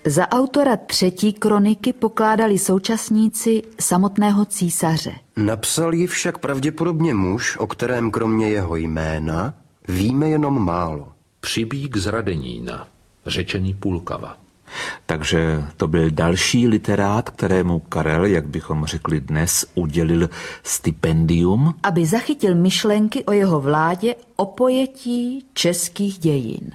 Za autora 3. kroniky pokládali současníci samotného císaře. Napsal ji však pravděpodobně muž, o kterém kromě jeho jména víme jenom málo. Přibík z Radenína, řečený Půlkava. Takže to byl další literát, kterému Karel, jak bychom řekli dnes, udělil stipendium. Aby zachytil myšlenky o jeho vládě, o pojetí českých dějin.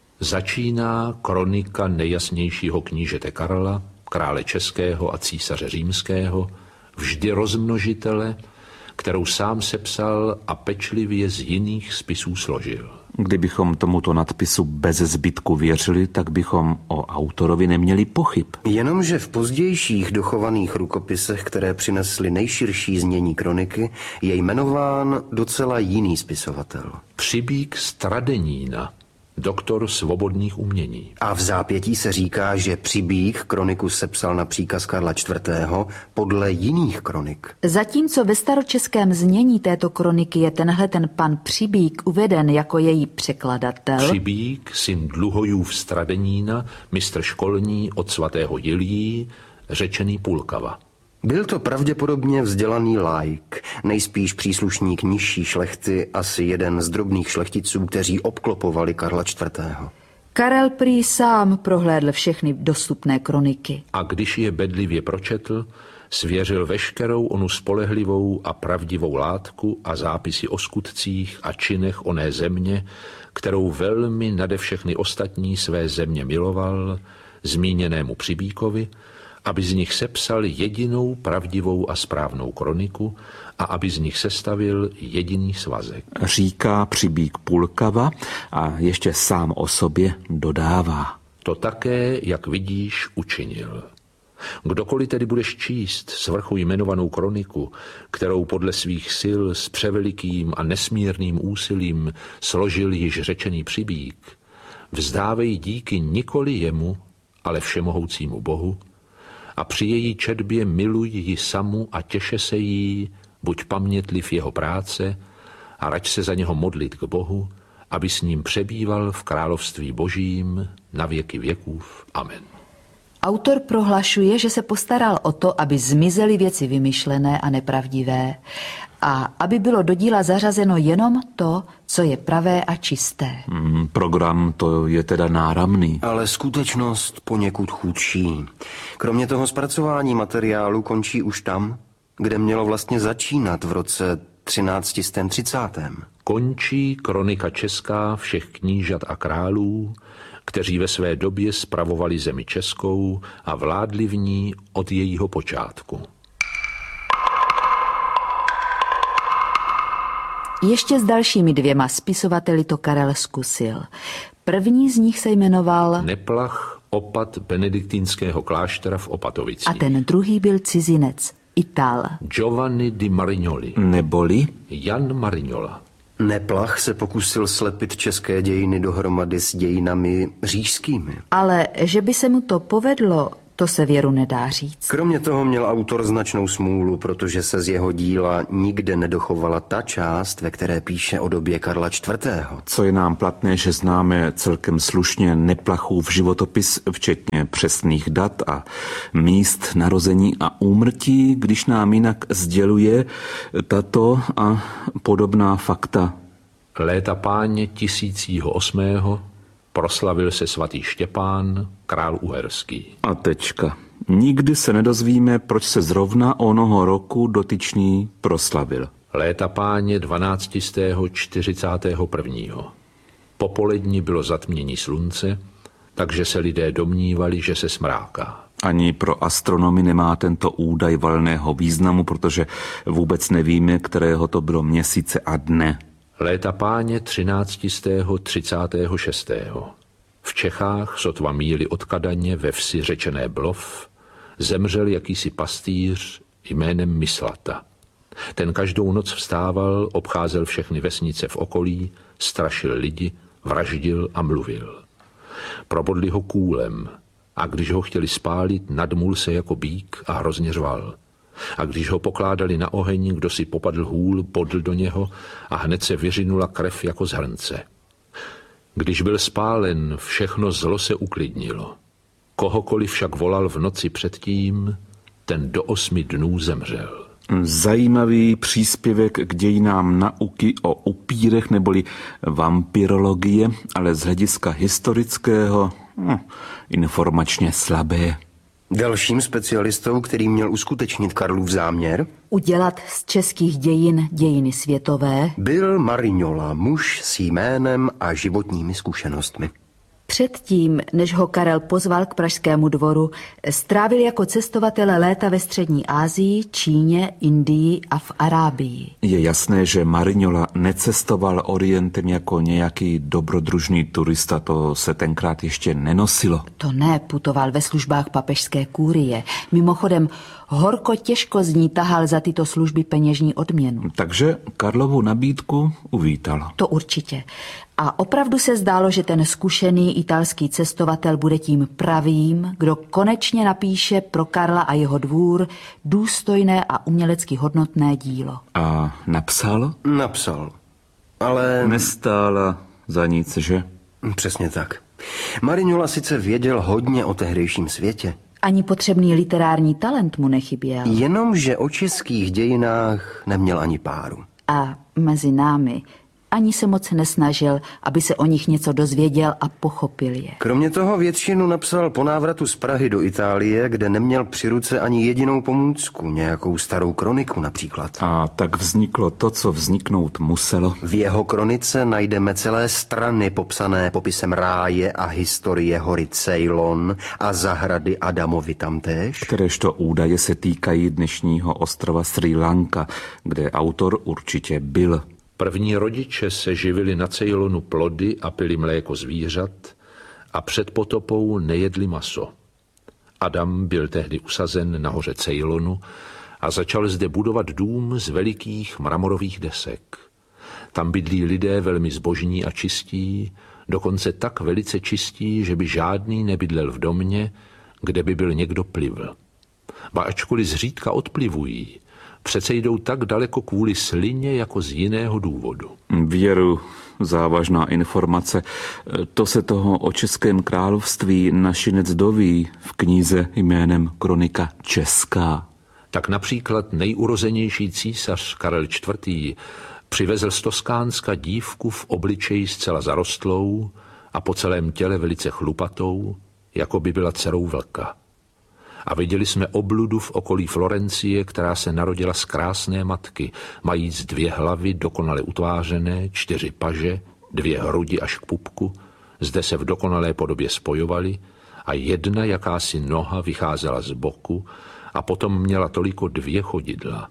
Začíná kronika nejjasnějšího knížete Karla, krále českého a císaře římského, vždy rozmnožitele, kterou sám sepsal a pečlivě z jiných spisů složil. Kdybychom tomuto nadpisu bez zbytku věřili, tak bychom o autorovi neměli pochyb. Jenomže v pozdějších dochovaných rukopisech, které přinesly nejširší znění kroniky, je jmenován docela jiný spisovatel. Přibík z Radenína, doktor svobodných umění. A v zápětí se říká, že Přibík kroniku sepsal na příkaz Karla IV. Podle jiných kronik. Zatímco ve staročeském znění této kroniky je ten pan Přibík uveden jako její překladatel. Přibík, syn Dluhojův z Radenína, mistr školní od svatého Jiljí, řečený Půlkava. Byl to pravděpodobně vzdělaný laik, nejspíš příslušník nižší šlechty, asi jeden z drobných šlechticů, kteří obklopovali Karla IV. Karel prý sám prohlédl všechny dostupné kroniky. A když je bedlivě pročetl, svěřil veškerou onu spolehlivou a pravdivou látku a zápisy o skutcích a činech oné země, kterou velmi nade všechny ostatní své země miloval, zmíněnému Přibíkovi, aby z nich sepsal jedinou pravdivou a správnou kroniku a aby z nich sestavil jediný svazek. Říká Přibík Půlkava a ještě sám o sobě dodává. To také, jak vidíš, učinil. Kdokoliv tedy budeš číst svrchu jmenovanou kroniku, kterou podle svých sil s převelikým a nesmírným úsilím složil již řečený Přibík, vzdávej díky nikoli jemu, ale všemohoucímu Bohu, a při její četbě miluj ji samu a těše se jí, buď pamětliv jeho práce a rač se za něho modlit k Bohu, aby s ním přebýval v království Božím na věky věkův. Amen. Autor prohlašuje, že se postaral o to, aby zmizely věci vymyšlené a nepravdivé a aby bylo do díla zařazeno jenom to, co je pravé a čisté. Program to je teda náramný. Ale skutečnost poněkud chudší. Kromě toho zpracování materiálu končí už tam, kde mělo vlastně začínat v roce 1330. Končí kronika česká všech knížat a králů, kteří ve své době spravovali zemi českou a vládli v ní od jejího počátku. Ještě s dalšími 2 spisovateli to Karel zkusil. První z nich se jmenoval Neplach, opat benediktínského kláštera v Opatovicích. A ten druhý byl cizinec, Ital. Giovanni di Marignoli. Neboli Jan Marignola. Neplach se pokusil slepit české dějiny dohromady s dějinami říšskými. Ale že by se mu to povedlo, to se věru nedá říct. Kromě toho měl autor značnou smůlu, protože se z jeho díla nikde nedochovala ta část, ve které píše o době Karla IV. co je nám platné, že známe celkem slušně Neplachův životopis, včetně přesných dat a míst narození a úmrtí, když nám jinak sděluje tato a podobná fakta. Léta páně 1008. proslavil se svatý Štěpán, král uherský. A tečka. Nikdy se nedozvíme, proč se zrovna onoho roku dotyčný proslavil. Léta páně 1241. Popolední bylo zatmění slunce, takže se lidé domnívali, že se smráká. Ani pro astronomy nemá tento údaj valného významu, protože vůbec nevíme, kterého to bylo měsíce a dne. Léta páně 1336. V Čechách, sotva míli od Kadaně ve vsi řečené Blov, zemřel jakýsi pastýř jménem Myslata. Ten každou noc vstával, obcházel všechny vesnice v okolí, strašil lidi, vraždil a mluvil. Probodli ho kůlem a když ho chtěli spálit, nadmul se jako býk a hrozně řval. A když ho pokládali na oheň, kdo si popadl hůl, bodl do něho a hned se vyřinula krev jako z hrnce. Když byl spálen, všechno zlo se uklidnilo. Kohokoliv však volal v noci předtím, ten do 8 dnů zemřel. Zajímavý příspěvek k dějinám nauky o upírech neboli vampirologie, ale z hlediska historického informačně slabé. Dalším specialistou, který měl uskutečnit Karlův záměr, Udělat z českých dějin dějiny světové, byl Marignola, muž s jménem a životními zkušenostmi. předtím, než ho Karel pozval k Pražskému dvoru, strávil jako cestovatel léta ve střední Asii, Číně, Indii a v Arábii. Je jasné, že Marignola necestoval orientem jako nějaký dobrodružný turista, to se tenkrát ještě nenosilo. To ne, putoval ve službách papežské kúrie. Mimochodem, horko těžko z ní tahal za tyto služby peněžní odměnu. Takže Karlovu nabídku uvítal. To určitě. A opravdu se zdálo, že ten zkušený italský cestovatel bude tím pravým, kdo konečně napíše pro Karla a jeho dvůr důstojné a umělecky hodnotné dílo. A napsal? Napsal, ale... Nestála za nic, že? Přesně tak. Marignola sice věděl hodně o tehdejším světě, Ani potřebný literární talent mu nechyběl. jenomže o českých dějinách neměl ani páru. A mezi námi ani se moc nesnažil, aby se o nich něco dozvěděl a pochopil je. Kromě toho většinu napsal po návratu z Prahy do Itálie, kde neměl při ruce ani jedinou pomůcku, nějakou starou kroniku například. A tak vzniklo to, co vzniknout muselo. V jeho kronice najdeme celé strany popsané popisem ráje a historie hory Ceylon a zahrady Adamovi tamtéž. Kteréžto údaje se týkají dnešního ostrova Srí Lanka, kde autor určitě byl. První rodiče se živili na Ceylonu plody a pili mléko zvířat a před potopou nejedli maso. Adam byl tehdy usazen na hoře Ceylonu a začal zde budovat dům z velikých mramorových desek. Tam bydlí lidé velmi zbožní a čistí, dokonce tak velice čistí, že by žádný nebydlel v domě, kde by byl někdo plivl. Ba ačkoliv zřídka odplivují, přece jdou tak daleko kvůli slině jako z jiného důvodu. Věru, závažná informace. To se toho o Českém království našinec doví v knize jménem Kronika česká. Tak například nejurozenější císař Karel IV. Přivezl z Toskánska dívku v obličeji zcela zarostlou a po celém těle velice chlupatou, jako by byla dcerou vlka. A viděli jsme obludu v okolí Florencie, která se narodila z krásné matky, majíc 2 hlavy dokonale utvářené, 4 paže, 2 hrudi až k pupku, zde se v dokonalé podobě spojovali a jedna jakási noha vycházela z boku a potom měla toliko 2 chodidla.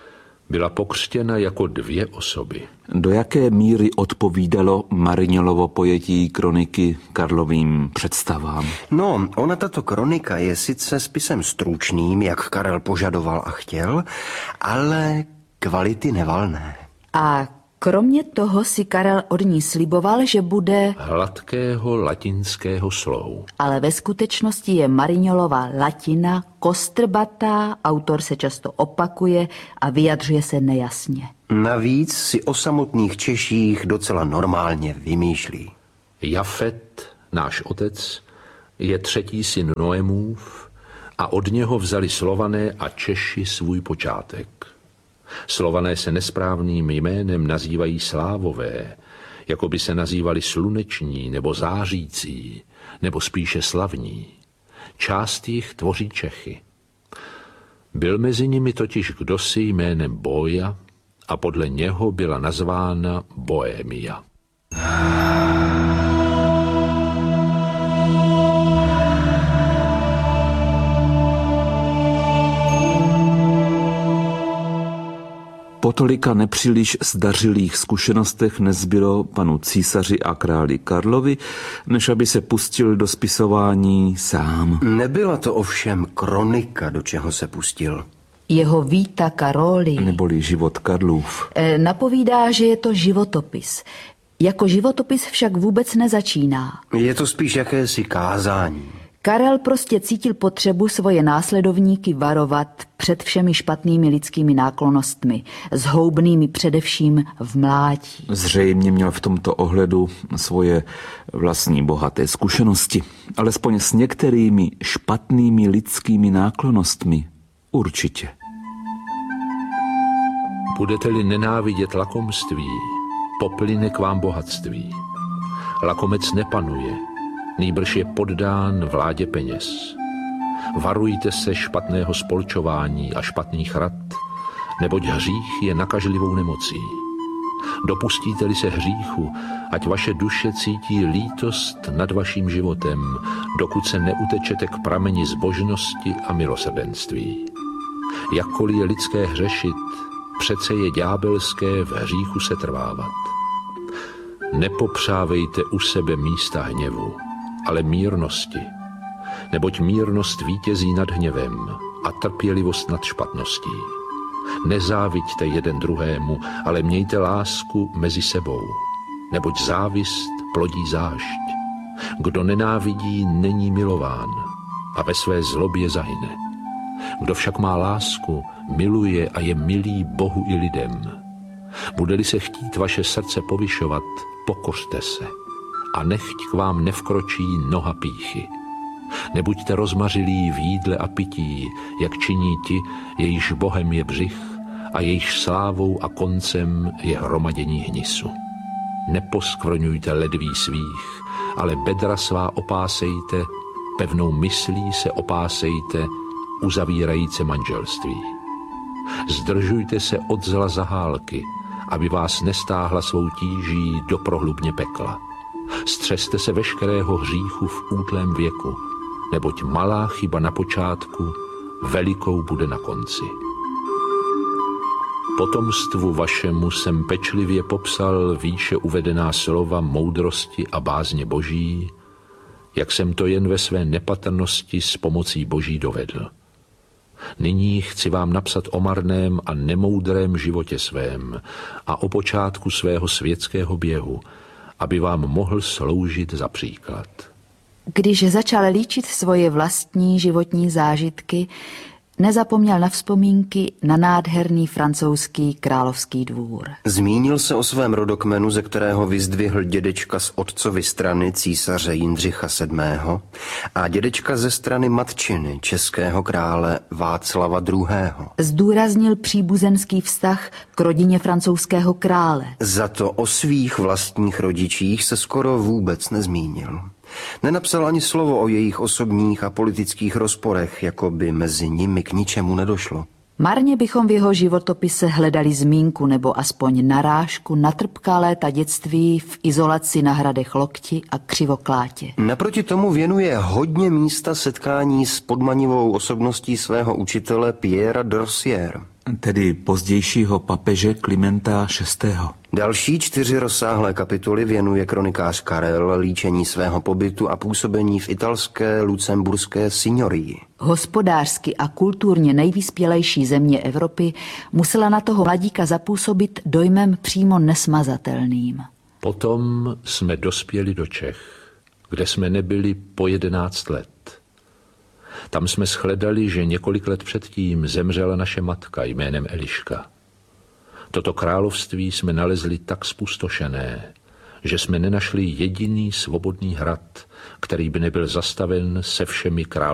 Byla pokřtěna jako 2 osoby. Do jaké míry odpovídalo Marignolovo pojetí kroniky Karlovým představám? No, ona tato kronika je sice spisem stručným, jak Karel požadoval a chtěl, ale kvality nevalné. A kromě toho si Karel od ní sliboval, že bude... Hladkého latinského slohu. Ale ve skutečnosti je Marignolova latina kostrbatá, autor se často opakuje a vyjadřuje se nejasně. Navíc si o samotných Češích docela normálně vymýšlí. Jafet, náš otec, je 3. syn Noemův a od něho vzali Slované a Češi svůj počátek. Slované se nesprávným jménem nazývají Slávové, jako by se nazývali sluneční nebo zářící, nebo spíše slavní. Část jich tvoří Čechy. Byl mezi nimi totiž kdosi jménem Boja a podle něho byla nazvána Bohémia. Po tolika nepříliš zdařilých zkušenostech nezbylo panu císaři a králi Karlovi, než aby se pustil do spisování sám. Nebyla to ovšem kronika, do čeho se pustil. Jeho Vita Karoli Neboli život Karlův. napovídá, že je to životopis. Jako životopis však vůbec nezačíná. Je to spíš jakési kázání. Karel prostě cítil potřebu svoje následovníky varovat před všemi špatnými lidskými náklonnostmi, zhoubnými především v mládí. Zřejmě měl v tomto ohledu svoje vlastní bohaté zkušenosti, alespoň s některými špatnými lidskými náklonnostmi určitě. Budete-li nenávidět lakomství, poplyne k vám bohatství. Lakomec nepanuje, nýbrž je poddán vládě peněz. Varujte se špatného spolčování a špatných rad, neboť hřích je nakažlivou nemocí. Dopustíte-li se hříchu, ať vaše duše cítí lítost nad vaším životem, dokud se neutečete k prameni zbožnosti a milosrdenství. Jakkoliv je lidské hřešit, přece je ďábelské v hříchu setrvávat. Nepopřávejte u sebe místa hněvu, ale mírnosti, neboť mírnost vítězí nad hněvem a trpělivost nad špatností. Nezáviďte jeden druhému, ale mějte lásku mezi sebou, neboť závist plodí zášť. Kdo nenávidí, není milován a ve své zlobě zahyne. Kdo však má lásku, miluje a je milý Bohu i lidem. Bude-li se chtít vaše srdce povyšovat, pokořte se a nechť k vám nevkročí noha pýchy. Nebuďte rozmařilí v jídle a pití, jak činí ti, jejíž bohem je břich a jejíž slávou a koncem je hromadění hnisu. Neposkvrňujte ledví svých, ale bedra svá opásejte, pevnou myslí se opásejte, uzavírajíce manželství. Zdržujte se od zla zahálky, aby vás nestáhla svou tíží do prohlubně pekla. Střeste se veškerého hříchu v útlém věku, neboť malá chyba na počátku velikou bude na konci. Potomstvu vašemu jsem pečlivě popsal výše uvedená slova moudrosti a bázně Boží, jak jsem to jen ve své nepatrnosti s pomocí Boží dovedl. Nyní chci vám napsat o marném a nemoudrém životě svém a o počátku svého světského běhu, aby vám mohl sloužit za příklad. Když začal líčit svoje vlastní životní zážitky, nezapomněl na vzpomínky na nádherný francouzský královský dvůr. Zmínil se o svém rodokmenu, ze kterého vyzdvihl dědečka z otcovy strany císaře Jindřicha VII. A dědečka ze strany matčiny českého krále Václava II. Zdůraznil příbuzenský vztah k rodině francouzského krále. Za to o svých vlastních rodičích se skoro vůbec nezmínil. Nenapsal ani slovo o jejich osobních a politických rozporech, jako by mezi nimi k ničemu nedošlo. Marně bychom v jeho životopise hledali zmínku nebo aspoň narážku na trpká léta dětství v izolaci na hradech Lokti a Křivoklátě. Naproti tomu věnuje hodně místa setkání s podmanivou osobností svého učitele Pierra d'Orsierre, tedy pozdějšího papeže Klimenta VI. Další 4 rozsáhlé kapitoly věnuje kronikář Karel líčení svého pobytu a působení v italské lucemburské signorii. Hospodářsky a kulturně nejvyspělejší země Evropy musela na toho mladíka zapůsobit dojmem přímo nesmazatelným. Potom jsme dospěli do Čech, kde jsme nebyli po 11 let. Tam jsme shledali, že několik let předtím zemřela naše matka jménem Eliška. Toto království jsme nalezli tak spustošené, že jsme nenašli jediný svobodný hrad, který by nebyl zastaven se všemi království.